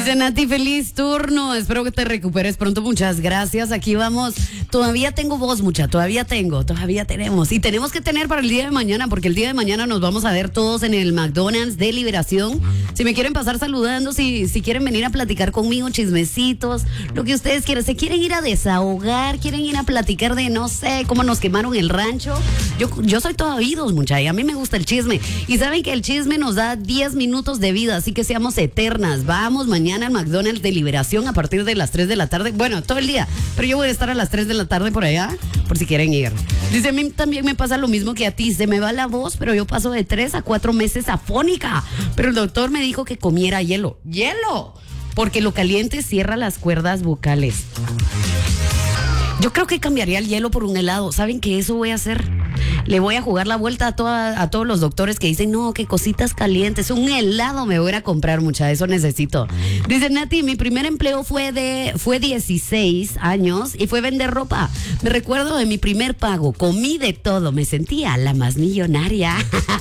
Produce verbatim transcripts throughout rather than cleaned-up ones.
Dice Nati, feliz turno. Espero que te recuperes pronto. Muchas gracias. Aquí vamos. Todavía tengo voz, mucha. Todavía tengo. Todavía tenemos. Y tenemos que tener para el día de mañana, porque el día de mañana nos vamos a ver todos en el McDonald's de Liberación. Si me quieren pasar saludando, si, si quieren venir a platicar conmigo, chismecitos, lo que ustedes quieran. Se quieren ir a desahogar, quieren ir a platicar de, no sé, cómo nos quemaron el rancho. Yo, yo soy todo oídos, mucha. Y a mí me gusta el chisme. Y saben que el chisme nos da diez minutos de vida, así que seamos eternas. Vamos mañana al McDonald's de Liberación a partir de las tres de la tarde. Bueno, todo el día, pero yo voy a estar a las tres de la tarde por allá, por si quieren ir. Dice, a mí también me pasa lo mismo que a ti, se me va la voz, pero yo paso de tres a cuatro meses afónica. Pero el doctor me dijo que comiera hielo. ¡Hielo! Porque lo caliente cierra las cuerdas vocales. Yo creo que cambiaría el hielo por un helado. ¿Saben qué eso voy a hacer? Le voy a jugar la vuelta a, toda, a todos los doctores que dicen, no, que cositas calientes, un helado me voy a ir a comprar, mucha, eso necesito. Dice Nati, mi primer empleo fue de fue dieciséis años y fue vender ropa. Me recuerdo de mi primer pago, comí de todo, me sentía la más millonaria.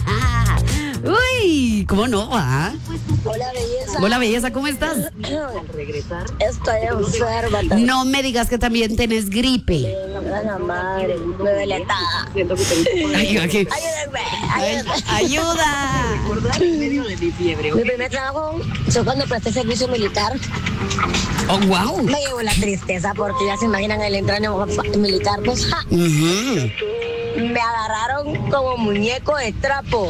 Uy, ¿cómo no? ¿Ah? Hola, belleza. Hola, belleza, ¿cómo estás? Al regresar. Estoy enferma. También. No me digas que también tenés gripe. La madre, me duele todo. Ay, aquí. Ayúdenme, ayúdenme. ¡Ayuda! Recordar en medio de mi fiebre. Mi primer trabajo fue cuando presté servicio militar. ¡Oh, wow! Me llevó la tristeza porque ya se imaginan el entraño militar, pues. Ja. Uh-huh. Me agarraron como muñeco de trapo.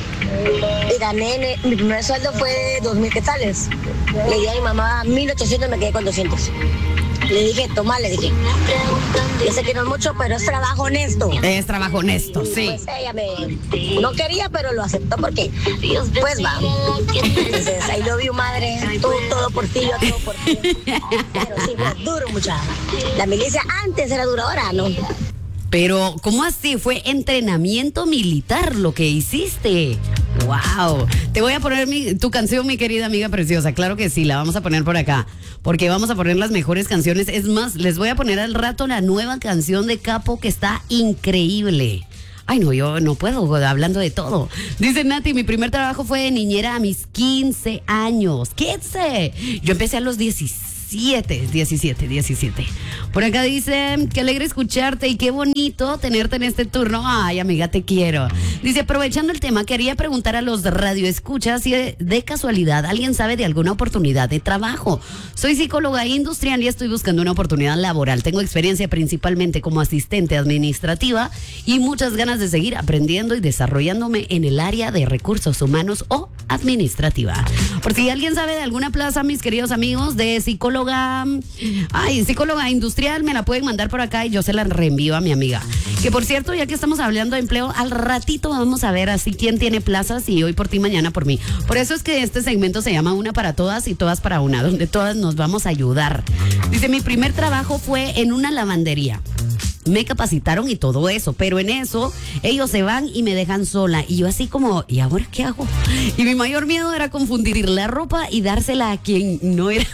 Y gané, mi primer sueldo fue dos mil quetzales. Le di a mi mamá mil ochocientos, me quedé con doscientos. Le dije, toma, le dije. Yo sé que no es mucho, pero es trabajo honesto. Es trabajo honesto, sí. Pues ella me no quería, pero lo aceptó porque, pues va. Entonces, ahí lo vi, madre, todo, todo por ti, yo todo por ti. Pero sí, fue duro, muchacha. La milicia antes era dura, ahora no. Pero, ¿cómo así? Fue entrenamiento militar lo que hiciste. ¡Wow! Te voy a poner mi, tu canción, mi querida amiga preciosa. Claro que sí, la vamos a poner por acá. Porque vamos a poner las mejores canciones. Es más, les voy a poner al rato la nueva canción de Capo que está increíble. Ay, no, yo no puedo, hablando de todo. Dice Nati, mi primer trabajo fue de niñera a mis quince años. ¡quince! Yo empecé a los diecisiete. diecisiete, diecisiete. Por acá dice, qué alegre escucharte y qué bonito tenerte en este turno. Ay, amiga, te quiero. Dice, aprovechando el tema, quería preguntar a los radioescuchas si de, de casualidad alguien sabe de alguna oportunidad de trabajo. Soy psicóloga industrial y estoy buscando una oportunidad laboral. Tengo experiencia principalmente como asistente administrativa y muchas ganas de seguir aprendiendo y desarrollándome en el área de recursos humanos o administrativa. Por si alguien sabe de alguna plaza, mis queridos amigos, de psicóloga Ay, psicóloga industrial, me la pueden mandar por acá y yo se la reenvío a mi amiga. Que por cierto, ya que estamos hablando de empleo, al ratito vamos a ver así quién tiene plazas y hoy por ti, mañana por mí. Por eso es que este segmento se llama Una para Todas y Todas para Una, donde todas nos vamos a ayudar. Dice, mi primer trabajo fue en una lavandería. Me capacitaron y todo eso, pero en eso ellos se van y me dejan sola. Y yo así como, ¿y ahora qué hago? Y mi mayor miedo era confundir la ropa y dársela a quien no era.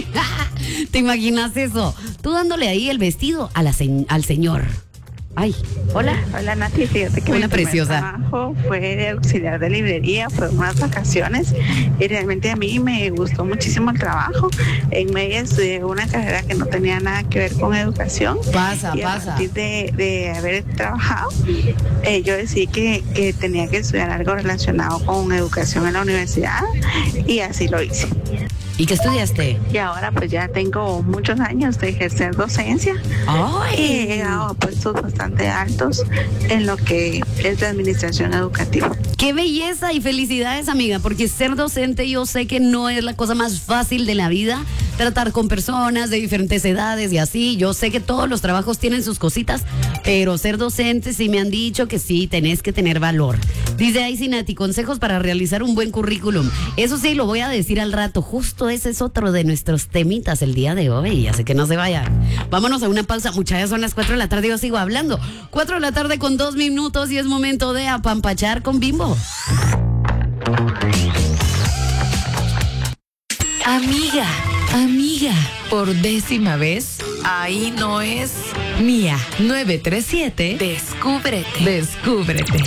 ¿Te imaginas eso? Tú dándole ahí el vestido a la se- al señor. Ay, hola. Hola Nati, fíjate que Hola, mi primer preciosa. trabajo fue de auxiliar de librería, fue unas vacaciones y realmente a mí me gustó muchísimo el trabajo. En medio de una carrera que no tenía nada que ver con educación. Pasa, y a pasa. partir de, de haber trabajado, eh, yo decidí que, que tenía que estudiar algo relacionado con educación en la universidad y así lo hice. ¿Y qué estudiaste? Y ahora pues ya tengo muchos años de ejercer docencia. Ay. Y he llegado a puestos bastante altos en lo que es de administración educativa. ¡Qué belleza y felicidades, amiga! Porque ser docente yo sé que no es la cosa más fácil de la vida. Tratar con personas de diferentes edades y así. Yo sé que todos los trabajos tienen sus cositas, pero ser docente sí me han dicho que sí, tenés que tener valor. Dice ahí Sinati, consejos para realizar un buen currículum. Eso sí, lo voy a decir al rato. Justo ese es otro de nuestros temitas el día de hoy. Así que no se vayan. Vámonos a una pausa. Muchachas, son las cuatro de la tarde y yo sigo hablando. Cuatro de la tarde con dos minutos y es momento de apampachar con Bimbo. Amiga, amiga, por décima vez, ahí no es Mía nueve tres siete. Descúbrete, descúbrete.